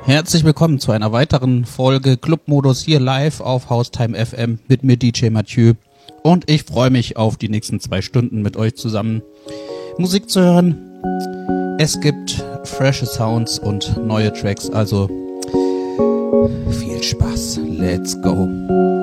Herzlich willkommen zu einer weiteren Folge Clubmodus hier live auf Haustime FM mit mir DJ Mathieu. Und ich freue mich auf die nächsten 2 Stunden mit euch zusammen Musik zu hören. Es gibt frische Sounds und neue Tracks, also viel Spaß. Let's go.